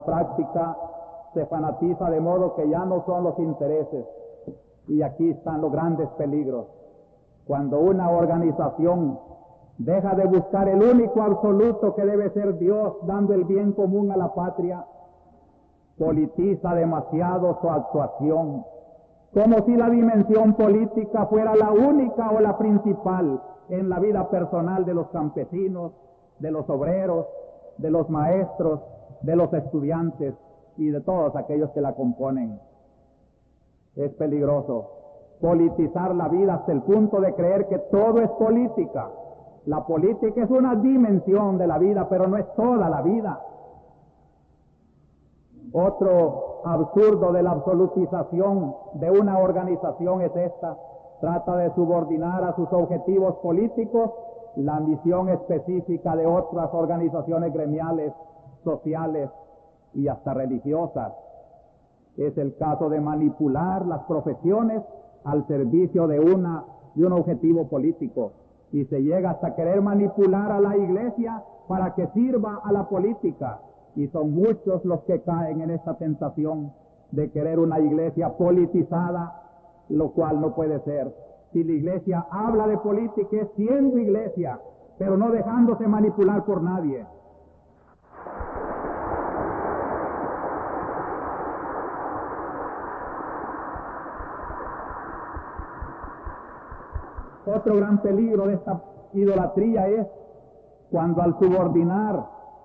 práctica se fanatiza de modo que ya no son los intereses. Y aquí están los grandes peligros. Cuando una organización deja de buscar el único absoluto que debe ser Dios, dando el bien común a la patria, politiza demasiado su actuación, como si la dimensión política fuera la única o la principal en la vida personal de los campesinos, de los obreros, de los maestros, de los estudiantes y de todos aquellos que la componen. Es peligroso politizar la vida hasta el punto de creer que todo es política. La política es una dimensión de la vida, pero no es toda la vida. Otro absurdo de la absolutización de una organización es esta: trata de subordinar a sus objetivos políticos la misión específica de otras organizaciones gremiales, sociales y hasta religiosas. Es el caso de manipular las profesiones al servicio de un objetivo político, y se llega hasta querer manipular a la iglesia para que sirva a la política, y son muchos los que caen en esta tentación de querer una iglesia politizada, lo cual no puede ser. Si la iglesia habla de política es siendo iglesia, pero no dejándose manipular por nadie. Otro gran peligro de esta idolatría es cuando, al subordinar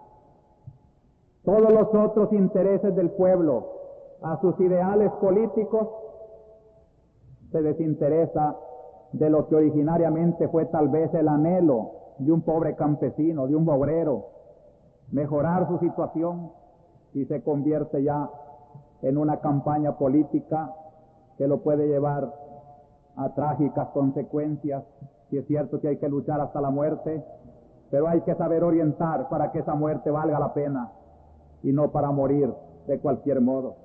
todos los otros intereses del pueblo a sus ideales políticos, se desinteresa de lo que originariamente fue tal vez el anhelo de un pobre campesino, de un obrero, mejorar su situación, y se convierte ya en una campaña política que lo puede llevar a trágicas consecuencias. Si es cierto que hay que luchar hasta la muerte, pero hay que saber orientar para que esa muerte valga la pena y no para morir de cualquier modo.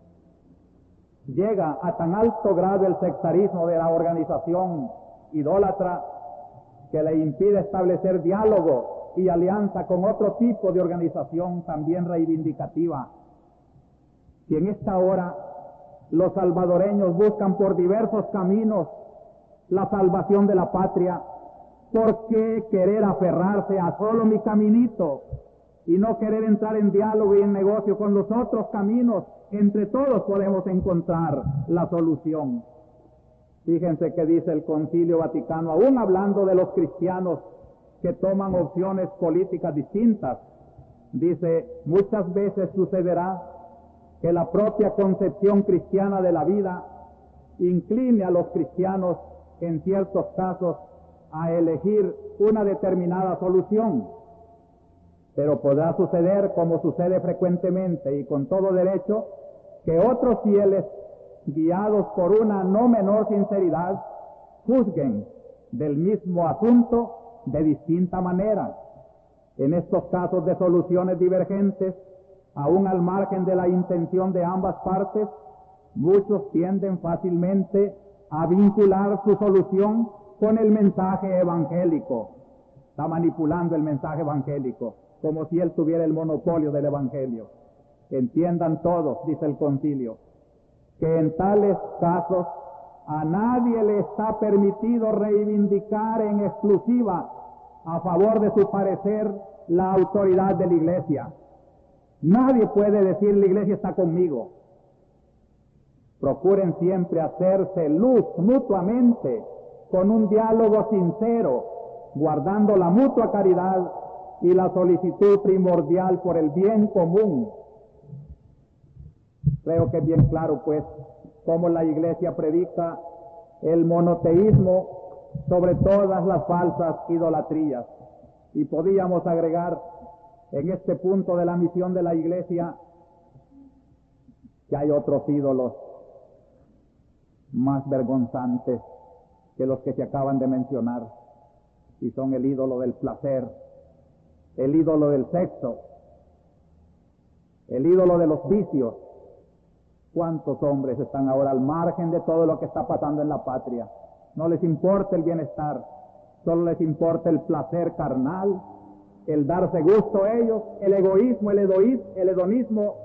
Llega a tan alto grado el sectarismo de la organización idólatra que le impide establecer diálogo y alianza con otro tipo de organización también reivindicativa. Y en esta hora los salvadoreños buscan por diversos caminos la salvación de la patria. ¿Por qué querer aferrarse a solo mi caminito y no querer entrar en diálogo y en negocio con los otros caminos? Entre todos podemos encontrar la solución. Fíjense que dice el Concilio Vaticano, aún hablando de los cristianos que toman opciones políticas distintas, dice: muchas veces sucederá que la propia concepción cristiana de la vida incline a los cristianos en ciertos casos a elegir una determinada solución, pero podrá suceder, como sucede frecuentemente y con todo derecho, que otros fieles, guiados por una no menor sinceridad, juzguen del mismo asunto de distinta manera. En estos casos de soluciones divergentes, aún al margen de la intención de ambas partes, muchos tienden fácilmente a vincular su solución con el mensaje evangélico. Está manipulando el mensaje evangélico, como si él tuviera el monopolio del evangelio. Entiendan todos, dice el concilio, que en tales casos a nadie le está permitido reivindicar en exclusiva a favor de su parecer la autoridad de la iglesia. Nadie puede decir: la iglesia está conmigo. Procuren siempre hacerse luz mutuamente con un diálogo sincero, guardando la mutua caridad y la solicitud primordial por el bien común. Creo que es bien claro, pues, cómo la iglesia predica el monoteísmo sobre todas las falsas idolatrías. Y podíamos agregar en este punto de la misión de la iglesia que hay otros ídolos más vergonzantes que los que se acaban de mencionar, y son el ídolo del placer, el ídolo del sexo, el ídolo de los vicios. ¿Cuántos hombres están ahora al margen de todo lo que está pasando en la patria? No les importa el bienestar, solo les importa el placer carnal el darse gusto a ellos, el egoísmo, el hedonismo